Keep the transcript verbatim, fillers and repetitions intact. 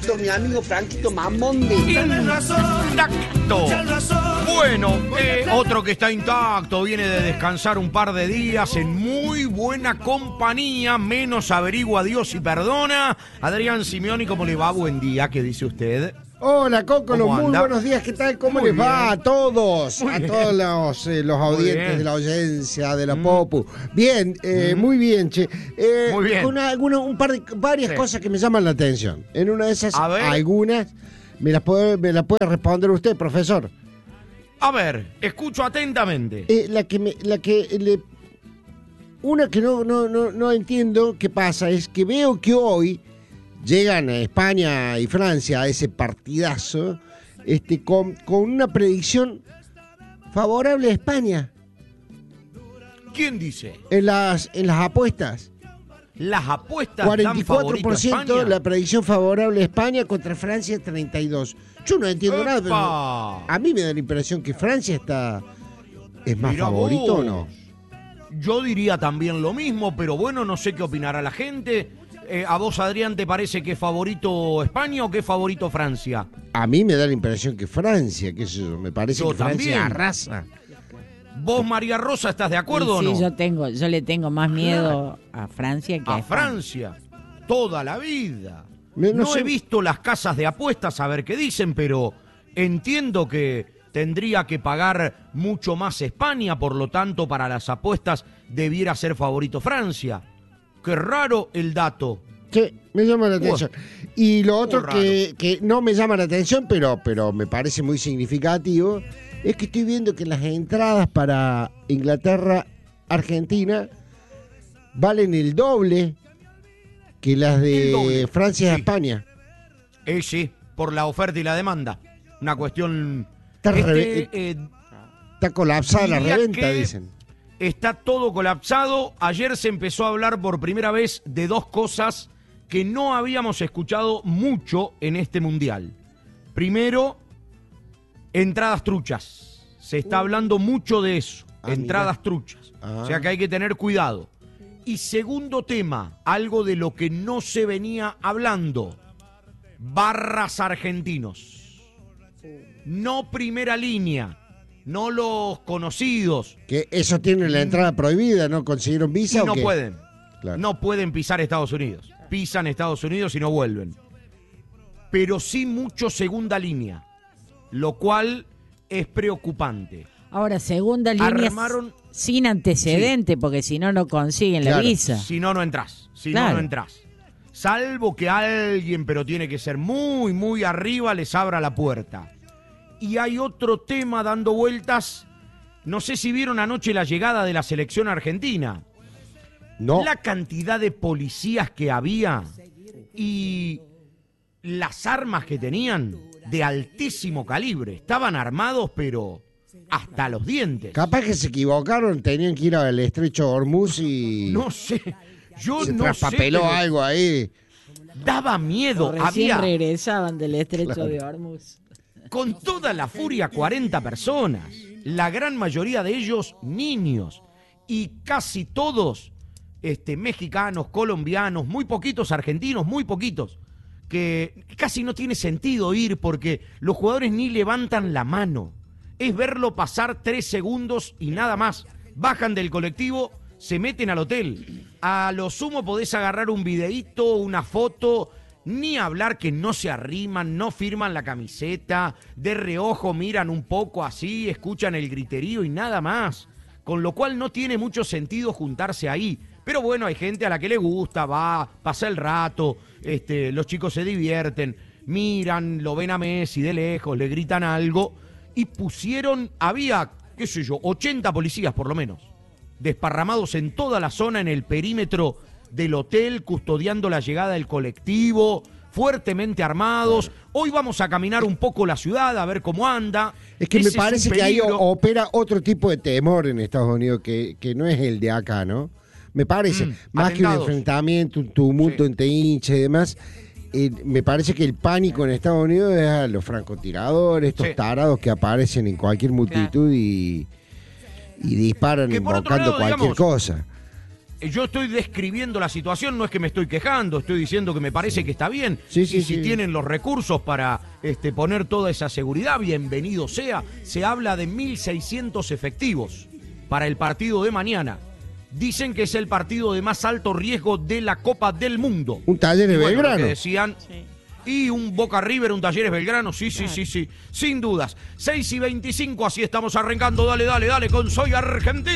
Franquito, mi amigo Franquito Mamonde. Tienes razón. Intacto. Bueno, eh, otro que está intacto, viene de descansar un par de días en muy buena compañía, menos averigua Dios y perdona. Adrián Simeoni, ¿cómo le va? Buen día, ¿qué dice usted? Hola, Cócolo, muy anda? buenos días, ¿qué tal? ¿Cómo muy les va bien. a todos? Muy a bien. todos los, eh, los audientes bien. de la audiencia, de la Mm. Popu. Bien, eh, Mm. muy bien, che. Eh, Muy bien. Con alguna, un par de, varias Sí. cosas que me llaman la atención. En una de esas, A ver. algunas, me las puede, me las puede responder usted, profesor. A ver, escucho atentamente. Eh, la que me, la que le, una que no, no, no, no entiendo qué pasa es que veo que hoy llegan a España y Francia a ese partidazo, este, con, con una predicción favorable a España ¿Quién dice? en las, en las apuestas. Las apuestas cuarenta y dan cuatro favorito por a ciento España. la predicción favorable a España contra Francia treinta y dos. Yo no entiendo nada, pero ¡Epa! a mí me da la impresión que Francia está es más Mirá favorito, vos. ¿o no? Yo diría también lo mismo, pero bueno, no sé qué opinará la gente. Eh, ¿A vos, Adrián, te parece que es favorito España o que es favorito Francia? A mí me da la impresión que Francia, qué sé yo, me parece Yo que Francia también. arrasa. ¿Vos, María Rosa, estás de acuerdo sí, o no? yo tengo, yo le tengo más miedo a Francia que a, A España. Francia, toda la vida. Me- no No sé. he visto las casas de apuestas a ver qué dicen, pero entiendo que tendría que pagar mucho más España, por lo tanto, para las apuestas debiera ser favorito Francia. Qué raro el dato. Sí, me llama la atención. Y lo otro Muy que, que no me llama la atención, pero, pero me parece muy significativo, es que estoy viendo que las entradas para Inglaterra-Argentina valen el doble que las El de doble, Francia-España. Eh, sí, por la oferta y la demanda. Una cuestión... Está, Este, reve- eh, está colapsada la diría reventa, que- dicen. Está todo colapsado. Ayer se empezó a hablar por primera vez de dos cosas que no habíamos escuchado mucho en este mundial. Primero, entradas truchas. Se está hablando mucho de eso. Ah, entradas mirá. truchas. Ah. O sea que hay que tener cuidado. Y segundo tema, algo de lo que no se venía hablando. Barras argentinos. No primera línea. No los conocidos. Que eso tiene la entrada prohibida, ¿no? ¿Consiguieron visa Y o no qué? pueden. Claro. No pueden pisar Estados Unidos. Pisan Estados Unidos y no vuelven. Pero sí mucho segunda línea. Lo cual es preocupante. Ahora, segunda línea Armaron- sin antecedente, porque si no, no consiguen la Claro. visa. Si no, no entras. Si no, Claro. no entras. Salvo que alguien, pero tiene que ser muy, muy arriba, les abra la puerta. Y hay otro tema dando vueltas. No sé si vieron anoche la llegada de la selección argentina. No. La cantidad de policías que había y las armas que tenían de altísimo calibre. Estaban armados, pero hasta los dientes. Capaz que se equivocaron, tenían que ir al estrecho Hormuz y No sé. Yo se no sé. traspapeló pero algo ahí. Daba miedo. Recién Había regresaban del estrecho Claro. de Hormuz. con toda la furia cuarenta personas. La gran mayoría de ellos niños. Y casi todos este, mexicanos, colombianos, muy poquitos argentinos, muy poquitos. Que casi no tiene sentido ir porque los jugadores ni levantan la mano. Es verlo pasar tres segundos y nada más. Bajan del colectivo, se meten al hotel. A lo sumo podés agarrar un videíto, una foto, ni hablar que no se arriman, no firman la camiseta, de reojo miran un poco así, escuchan el griterío y nada más. Con lo cual no tiene mucho sentido juntarse ahí. Pero bueno, hay gente a la que le gusta, va, pasa el rato, este, los chicos se divierten, miran, lo ven a Messi de lejos, le gritan algo. Y pusieron, había, qué sé yo, ochenta policías por lo menos, desparramados en toda la zona, en el perímetro del hotel, custodiando la llegada del colectivo, fuertemente armados. Hoy vamos a caminar un poco la ciudad, a ver cómo anda. Es que Ese me parece un que ahí peligro. o- opera otro tipo de temor en Estados Unidos que, que no es el de acá, ¿no? Me parece, Mm, más que un atentados. enfrentamiento, un tumulto Sí. entre hinchas y demás, eh, me parece que el pánico en Estados Unidos es a los francotiradores, estos Sí. tarados que aparecen en cualquier multitud y, y disparan Que por otro invocando lado, cualquier digamos, cosa. yo estoy describiendo la situación, no es que me estoy quejando, estoy diciendo que me parece que está bien. Sí, sí, y si sí. tienen los recursos para este, poner toda esa seguridad, bienvenido sea. Se habla de mil seiscientos efectivos para el partido de mañana. Dicen que es el partido de más alto riesgo de la Copa del Mundo. Un Taller de Y bueno, lo Belgrano. que decían... Sí. Y un Boca River, un Talleres Belgrano, sí, sí, Claro. sí, sí, sin dudas. seis y veinticinco, así estamos arrancando, dale, dale, dale, con Soy Argentina.